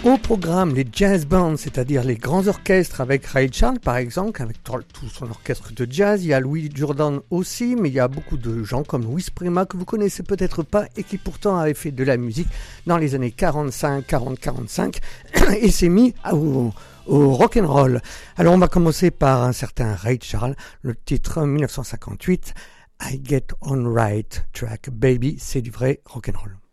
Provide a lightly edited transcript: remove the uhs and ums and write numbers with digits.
Au programme, les jazz bands, c'est-à-dire les grands orchestres avec Ray Charles par exemple, avec tout son orchestre de jazz. Il y a Louis Jordan aussi, mais il y a beaucoup de gens comme Louis Prima que vous connaissez peut-être pas et qui pourtant avait fait de la musique dans les années 40-45 et s'est mis au rock'n'roll. Alors on va commencer par un certain Ray Charles, le titre 1958, I Get On Right Track Baby, c'est du vrai rock'n'roll.